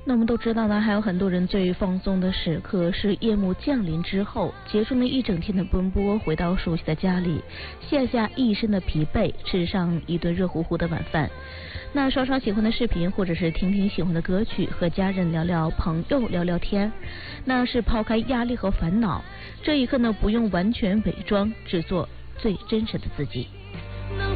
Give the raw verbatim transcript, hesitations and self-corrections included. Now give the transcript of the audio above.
那我们都知道呢，还有很多人最放松的时刻是夜幕降临之后，结束了一整天的奔波，回到熟悉的家里，卸下一身的疲惫，吃上一顿热乎乎的晚饭。那刷刷喜欢的视频，或者是听听喜欢的歌曲，和家人聊聊，朋友聊聊天，那是抛开压力和烦恼。这一刻呢，不用完全伪装，只做最真实的自己。